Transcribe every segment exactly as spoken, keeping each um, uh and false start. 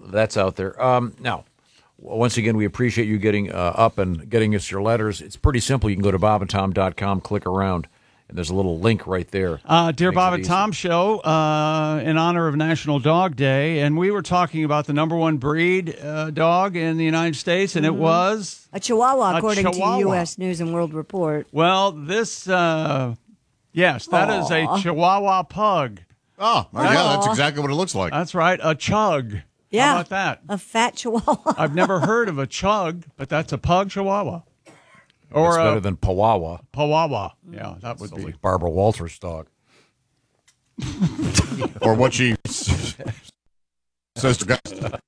that's out there. Um, now, once again, we appreciate you getting uh, up and getting us your letters. It's pretty simple. You can go to bob and tom dot com, click around, and there's a little link right there. Uh, Dear Makes Bob it and easy. Tom show uh, in honor of National Dog Day, and we were talking about the number one breed uh, dog in the United States, and Mhm. it was A Chihuahua, A according Chihuahua. to U S News and World Report. well, this uh, yes, that is a Aw. Chihuahua pug. Oh, Aw. yeah, that's exactly what it looks like. That's right, a chug. Yeah. How about that? A fat Chihuahua. I've never heard of a chug, but that's a pug Chihuahua. Or It's better a than Pawawa. Pawawa. Yeah, that would Sounds be. like Barbara Walters' dog. Or what she s- says to guys.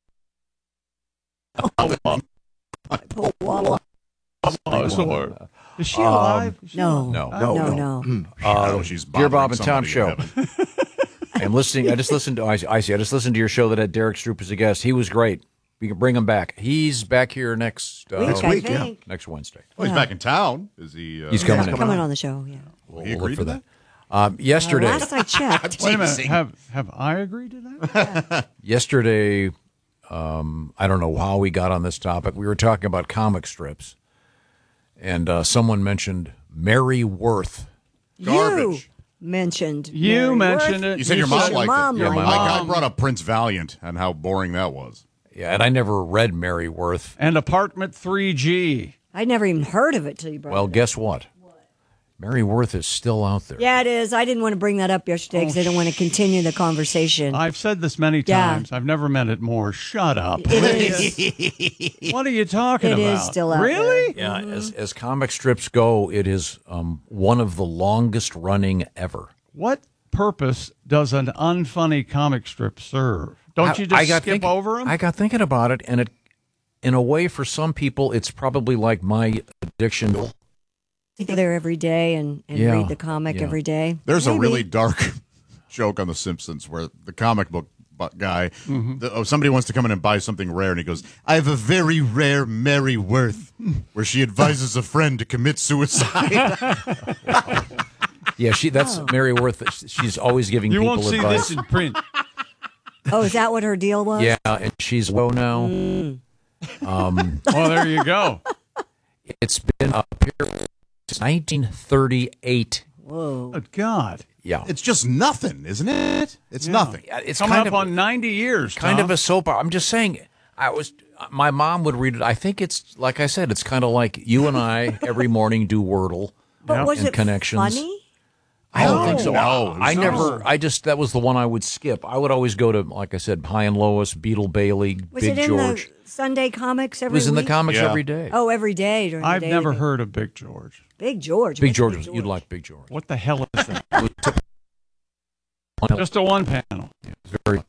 Chihuahua. Dinosaur. Is she Um, alive? Is she No. alive? No. No, no, no. Uh, Oh, she's Dear Bob bothering and Tom somebody in show. heaven. I'm listening. I just listened to. I see. I see. I just listened to your show that had Derek Stroop as a guest. He was great. We can bring him back. He's back here next uh, Week, I week, yeah. think. next Wednesday. Oh, he's back in town. Is he? Uh, He's coming He's in. coming on the show, yeah. Will he We'll agree look for to that. Um, yesterday, Uh, last I checked. Wait a minute. Teasing. Have have I agreed to that? yesterday, um, I don't know how we got on this topic. We were talking about comic strips, and uh, someone mentioned Mary Worth. Garbage. You mentioned. You Mary mentioned Worth. it. You said your You mom said- liked mom it. Yeah, liked my it. I, I mom. brought up Prince Valiant and how boring that was. Yeah, and I never read Mary Worth. And Apartment three G. I'd never even heard of it till you brought Well, it up. guess what? Mary Worth is still out there. Yeah, it is. I didn't want to bring that up yesterday because Oh, I didn't want to continue the conversation. I've said this many Yeah. times. I've never meant it more. Shut up. It is. What are you talking It about? is still out Really? there. Yeah, as as comic strips go, it is um, one of the longest running ever. What purpose does an unfunny comic strip serve? Don't you just skip thinking, over them? I got thinking about it, and it, in a way, for some people, it's probably like my addiction. Go there every day and, and Yeah, read the comic yeah. every day. There's a Maybe. really dark joke on The Simpsons where the comic book bu- guy, the, oh, somebody wants to come in and buy something rare, and he goes, "I have a very rare Mary Worth," where she advises a friend to commit suicide. Yeah, she. That's Mary Worth. She's always giving you people won't see advice. this in print. Oh, is that what her deal was? Yeah, and she's low now. Mm. Um, Well, there you go. it's been up here since nineteen thirty-eight. Whoa. Good God. Yeah, It's just nothing, isn't it? It's nothing. Yeah, it's Coming kind up of on ninety years, kind Tom. of a soap opera. I'm just saying. I was. My mom would read it. I think it's like I said. It's kind of like you and I every morning do Wordle. But Yep. was And it connections. funny? I don't No. think so. No, I no. never. I just that was the one I would skip. I would always go to, like I said, High and Lois, Beetle Bailey, Was Big it in George. the Sunday comics It every was in the week? comics Yeah. every day. Oh, every day. During the I've day never of the- heard of Big George. Big George. Big What's George, was- you'd like Big George. What the hell is that? Just a one panel. Very.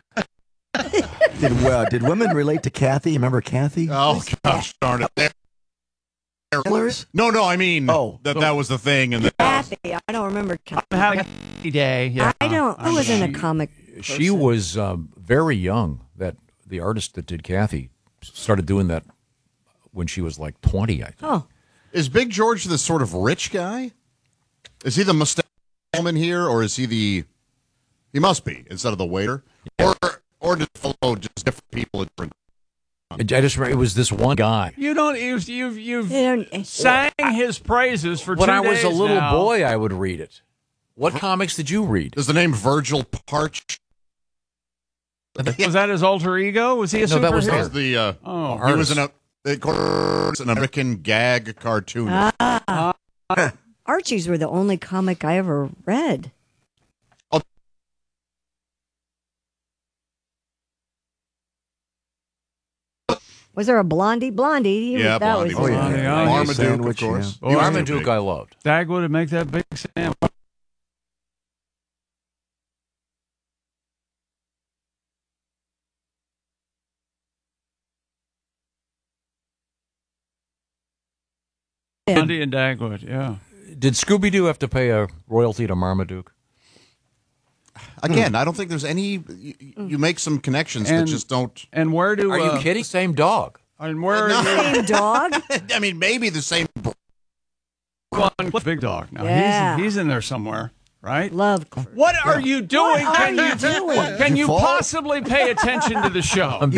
Did uh, did women relate to Kathy? Remember Kathy? Oh, gosh darn it. There- Killers? No, no, I mean Oh. that that was the thing. And the, Kathy. I don't remember. Kathy. I'm having a happy day. Yeah. I don't. I wasn't a She- comic. She person. was um, very young. That the artist that did Kathy started doing that when she was like twenty. I think. Oh, is Big George the sort of rich guy? Is he the mustache gentleman here, or is he the? He must be instead of the waiter, or or does it follow just different people at different. I just remember it was this one guy. You don't. You've you've, you've they don't. sang his praises for When two I was a days little now. boy, I would read it. What comics did you read? Does the name Virgil Parch? Was that his alter ego? Was he a No, superhero? that was That was the. Uh, Oh, he was an, a, an American gag cartoonist. Ah. Archies were the only comic I ever read. Was there a Blondie? Blondie. he Yeah, was, that Blondie. was Oh, yeah. Blondie, yeah. oh, Marmaduke, Sandwich, of course. yeah. He was Marmaduke, big. I loved. Dagwood would make that big sandwich. Blondie and Dagwood, yeah. Did Scooby Doo have to pay a royalty to Marmaduke? Again, I don't think there's any. You, you make some connections And- that just don't. And where do Are you uh, kidding? Same dog. And where No. are you? Same dog. I mean, maybe the same. Big Dog. Now Yeah. he's he's in there somewhere, right? Love. What are you doing? What can are you you doing? Can Did you you fall? possibly pay attention to the show?